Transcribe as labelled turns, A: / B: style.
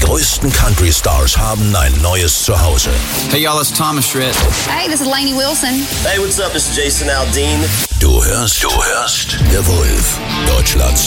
A: größten Country-Stars haben ein neues Zuhause.
B: Hey y'all, it's Thomas Schritt.
C: Hey, this is Lainey Wilson.
D: Hey, what's up? This is Jason Aldean.
A: Du hörst The Wolf, Deutschlands